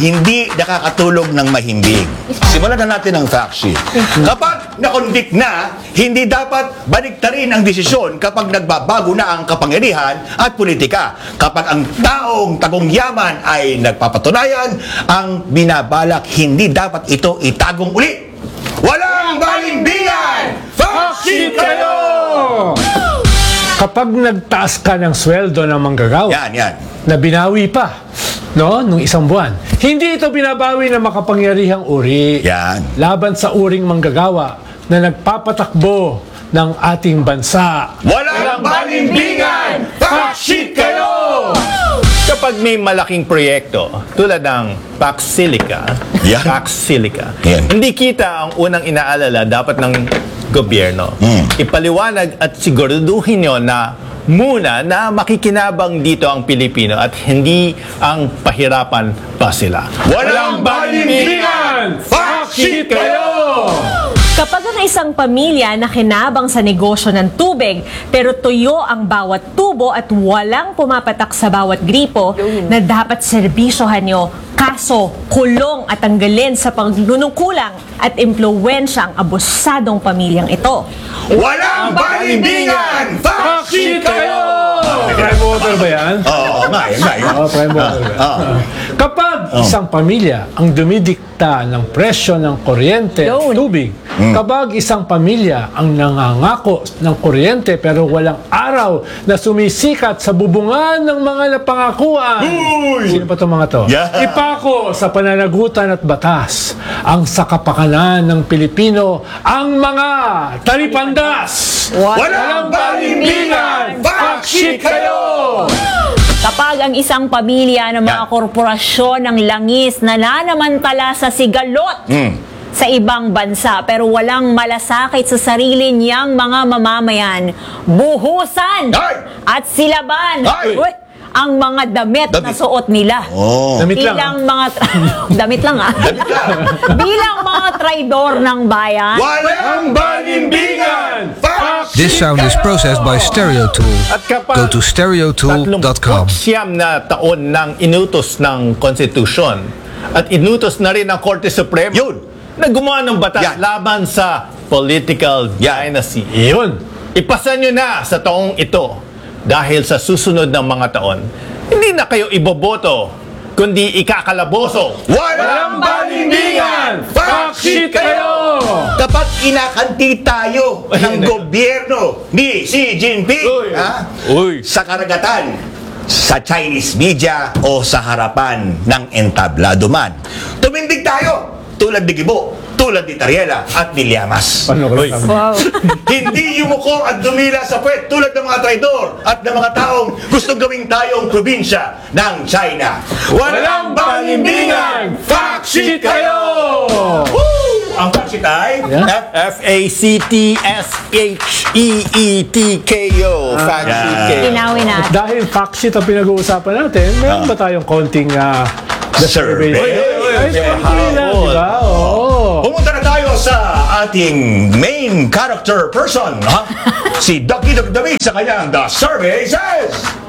hindi nakakatulog ng mahimbing. Simulan na natin ang fact sheet. Kapag nakonvict na, hindi dapat baliktarin ang desisyon kapag nagbabago na ang kapangyarihan at politika. Kapag ang taong tagong yaman ay nagpapatunayan, ang binabalak hindi dapat ito itagong uli. Walang balimbingan! Fact sheet kayo! Kapag nagtaas ka ng sweldo ng manggagawa, Yan. na binawi pa, no, nung isang buwan, hindi ito binabawi ng makapangyarihang uri. Yan. Laban sa uring manggagawa na nagpapatakbo ng ating bansa. Walang balimbingan! Fact sheet kayo! Kapag may malaking proyekto, tulad ng Pax Silica, Yan. hindi kita ang unang inaalala dapat ng gobyerno. Ipaliwanag at siguraduhin nyo na muna na makikinabang dito ang Pilipino at hindi ang pahirapan pa sila. Walang balimbingan! Fact sheet kayo! Kapag ang isang pamilya nakinabang sa negosyo ng tubig pero tuyo ang bawat tubo at walang pumapatak sa bawat gripo na dapat serbisyohan nyo, kaso, kulong at tanggalin sa pagnunungkulang at impluwensya ang abusadong pamilyang ito. Walang balimbingan! Fact sheet kayo! Prime water ba yan? Oo, nga. Prime water ba yan? Kapag isang pamilya ang dumidikta ng presyo ng kuryente at tubig, kapag isang pamilya ang nangangako ng kuryente pero walang araw na sumisikat sa bubungan ng mga napangakuan. Sino pa itong mga to? Yeah. Ipako sa pananagutan at batas ang sakapakanan ng Pilipino ang mga talipandas. Walang balimbingan! Fact sheet kayo! Kapag ang isang pamilya ng mga korporasyon ng langis nananamantala sa sigalot sa ibang bansa pero walang malasakit sa sarili niyang mga mamamayan, buhusan at silaban ang mga damit na suot nila. Damit lang, Bilang mga damit lang bilang mga traidor ng bayan. Walang balimbingan! Fact This sound is processed by StereoTool. At kapag Go to stereotool.com. 39 na taon ng inutos ng konstitusyon at inutos na rin ng Korte Suprema na gumawa ng batas laban sa political dynasty. Iyon. Ipasa nyo na sa taong ito dahil sa susunod ng mga taon, hindi na kayo iboboto, kundi ikakalaboso. Walang balimbingan! Fact sheet kayo! Kapag inakanti tayo ng gobyerno ni Xi Jinping sa karagatan, sa Chinese media o sa harapan ng entablado man, tumindig tayo tulad ni Gibo, tulad ni Tariela at ni Llamas. Wow. Hindi yumuko at dumila sa puwet tulad ng mga traidor at ng mga taong gustong gawing tayong probinsya ng China. Walang balimbingan! Fact sheet kayo! Woo! Ang fact sheet ay FACTSHEETKO. Fact sheet kayo. Tinawin natin. Dahil fact sheet ang pinag-uusapan natin, meron ba tayong konting survey. Diba? Pumunta na tayo sa ating main character person, si Ducky Dugdami sa kanyang The Survey Says!